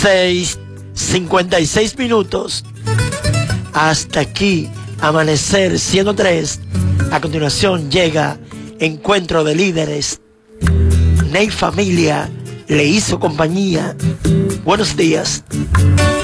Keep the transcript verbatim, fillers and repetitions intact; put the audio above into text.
seis, cincuenta y seis minutos. Hasta aquí, Amanecer ciento tres. A continuación llega Encuentro de Líderes. Ney Familia le hizo compañía. Buenos días.